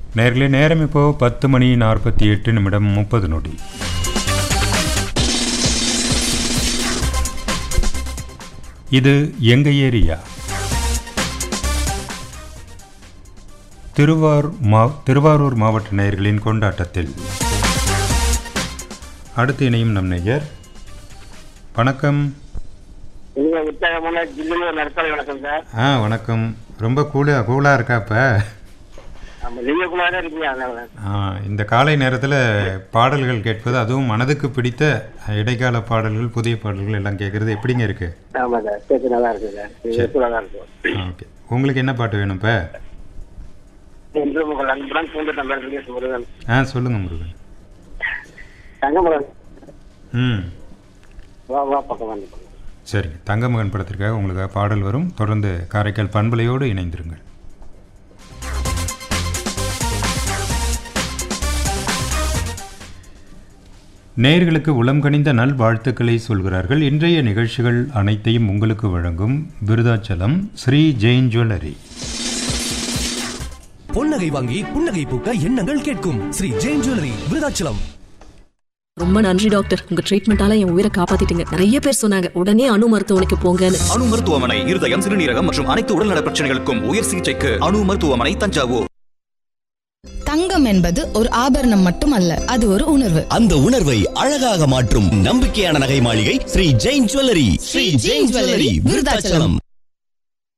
நேர்களே, நேரம் இப்போ 10:48:30 இது எங்க ஏரியா. திருவாரூர் மாவட்ட நேயர்களின் கொண்டாட்டத்தில் அடுத்து இணையும் நம் நேயர். வணக்கம். வணக்கம். ரொம்ப கூலா இருக்காப்ப. இந்த காலை நேரத்தில் பாடல்கள் கேட்பது, அதுவும் மனதுக்கு பிடித்த இடைக்கால பாடல்கள், புதிய பாடல்கள் எல்லாம் கேட்கறது எப்படிங்க இருக்கு? ஓகே, உங்களுக்கு என்ன பாட்டு வேணும் இப்ப? சொல்லுங்க முருகன். சரி, தங்கமகன் படத்திற்காக உங்களுக்கு பாடல் வரும். தொடர்ந்து காரைக்கால் பண்பலையோடு இணைந்திருங்கள். நேயர்களுக்கு உளம் கனிந்த நல் வாழ்த்துக்களை சொல்கிறார்கள். இன்றைய நிகழ்ச்சிகள் அனைத்தையும் உங்களுக்கு வழங்கும் விருதாச்சலம் ஸ்ரீ ஜெயின் ஜுவல்லரி. பொன்னகை வாங்கி புன்னகை பூக்க எண்ணங்கள் கேட்கும் ஸ்ரீ ஜெயின் ஜுவல்லரி, விருதாச்சலம். ரொம்ப நன்றி டாக்டர், உங்க ட்ரீட்மெண்டால என் உயிரை காப்பாத்திட்டீங்க. நிறைய பேர் சொன்னாங்க உடனே அணு மருத்துவமனைக்கு போங்கன்னு. அணு மருத்துவமனை இருதயம், சிறுநீரகம் மற்றும் அனைத்து உடல்நல பிரச்சனைகளுக்கும் உயர் சிகிச்சைக்கு அணு மருத்துவமனை, தஞ்சாவூர். தங்கம் என்பது ஒரு ஆபரணம் மட்டுமல்ல, அது ஒரு உணர்வு. அந்த உணர்வை அழகாக மாற்றும் நம்பிக்கையான நகை மாளிகை ஸ்ரீ ஜெயின் ஜுவல்லரி. ஸ்ரீ ஜெயின் ஜுவல்லரி, விருதாச்சலம்.